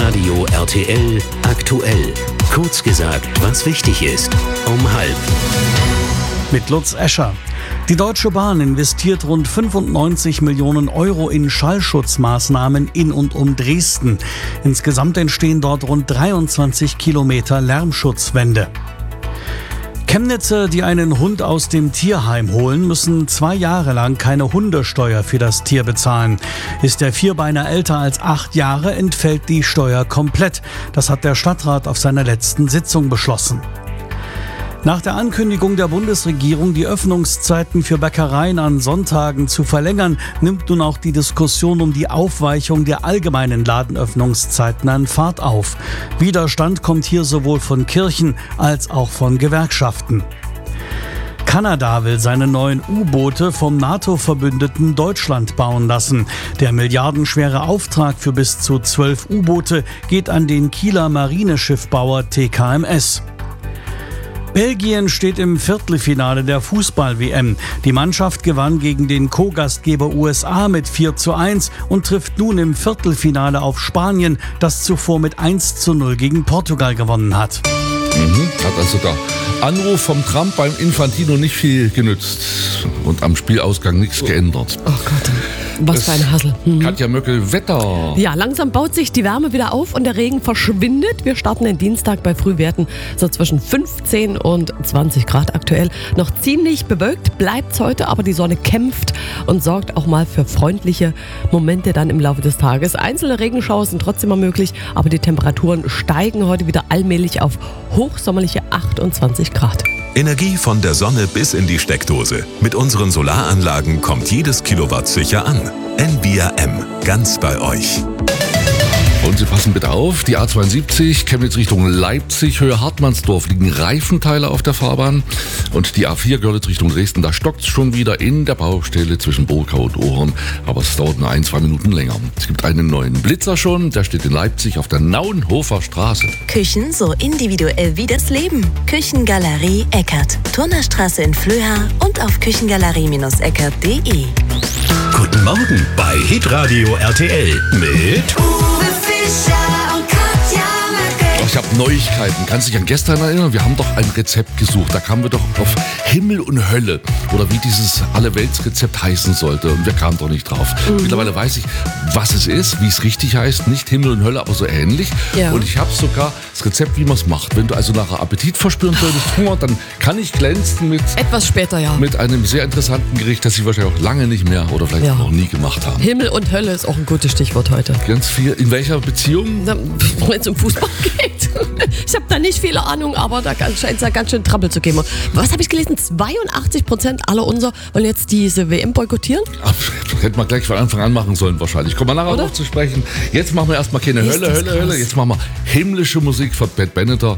Hitradio RTL aktuell. Kurz gesagt, was wichtig ist. Um 12:30. Mit Lutz Escher. Die Deutsche Bahn investiert rund 95 Millionen Euro in Schallschutzmaßnahmen in und um Dresden. Insgesamt entstehen dort rund 23 Kilometer Lärmschutzwände. Chemnitzer, die einen Hund aus dem Tierheim holen, müssen 2 Jahre lang keine Hundesteuer für das Tier bezahlen. Ist der Vierbeiner älter als 8 Jahre, entfällt die Steuer komplett. Das hat der Stadtrat auf seiner letzten Sitzung beschlossen. Nach der Ankündigung der Bundesregierung, die Öffnungszeiten für Bäckereien an Sonntagen zu verlängern, nimmt nun auch die Diskussion um die Aufweichung der allgemeinen Ladenöffnungszeiten an Fahrt auf. Widerstand kommt hier sowohl von Kirchen als auch von Gewerkschaften. Kanada will seine neuen U-Boote vom NATO-Verbündeten Deutschland bauen lassen. Der milliardenschwere Auftrag für bis zu 12 U-Boote geht an den Kieler Marineschiffbauer TKMS. Belgien steht im Viertelfinale der Fußball-WM. Die Mannschaft gewann gegen den Co-Gastgeber USA mit 4:1 und trifft nun im Viertelfinale auf Spanien, das zuvor mit 1:0 gegen Portugal gewonnen hat. Hat also der Anruf vom Trump beim Infantino nicht viel genützt und am Spielausgang nichts geändert. Oh Gott, was für ein Hassel. Katja Möckel, Wetter. Ja, langsam baut sich die Wärme wieder auf und der Regen verschwindet. Wir starten den Dienstag bei Frühwerten so zwischen 15 und 20 Grad aktuell. Noch ziemlich bewölkt bleibt's heute, aber die Sonne kämpft und sorgt auch mal für freundliche Momente dann im Laufe des Tages. Einzelne Regenschauer sind trotzdem mal möglich, aber die Temperaturen steigen heute wieder allmählich auf hochsommerliche 28 Grad. Energie von der Sonne bis in die Steckdose. Mit unseren Solaranlagen kommt jedes Kilowatt sicher an. Envia M. Ganz bei euch. Und Sie passen bitte auf, die A72, Chemnitz Richtung Leipzig, Höhe Hartmannsdorf, liegen Reifenteile auf der Fahrbahn. Und die A4 Görlitz Richtung Dresden, da stockt es schon wieder in der Baustelle zwischen Burgau und Ohren. Aber es dauert nur 1-2 Minuten länger. Es gibt einen neuen Blitzer schon, der steht in Leipzig auf der Nauenhofer Straße. Küchen so individuell wie das Leben. Küchengalerie Eckert. Turnerstraße in Flöha und auf küchengalerie-eckert.de. Guten Morgen bei Hitradio RTL mit Uwe Fischer und Katja Möckel. Ich habe Neuigkeiten. Kannst du dich an gestern erinnern? Wir haben doch ein Rezept gesucht. Da kamen wir doch auf Himmel und Hölle. Oder wie dieses Allerweltsrezept heißen sollte. Und wir kamen doch nicht drauf. Mittlerweile weiß ich, was es ist, wie es richtig heißt. Nicht Himmel und Hölle, aber so ähnlich. Ja. Und ich habe sogar das Rezept, wie man es macht. Wenn du also nachher Appetit verspüren solltest, Hunger, dann kann ich glänzen mit Etwas später, ja. mit einem sehr interessanten Gericht, das Sie wahrscheinlich auch lange nicht mehr oder vielleicht Ja. noch nie gemacht haben. Himmel und Hölle ist auch ein gutes Stichwort heute. Ganz viel. In welcher Beziehung? Wenn es um Fußball geht. Ich habe da nicht viele Ahnung, aber da scheint es ja ganz schön Trampel zu geben. Was habe ich gelesen? 82% aller unser wollen jetzt diese WM boykottieren? Ach, hätten wir gleich von Anfang an machen sollen wahrscheinlich. Kommen wir nachher Oder? noch zu sprechen. Jetzt machen wir erstmal keine Ist Hölle, das Hölle, krass. Hölle. Jetzt machen wir himmlische Musik von Bad Benetter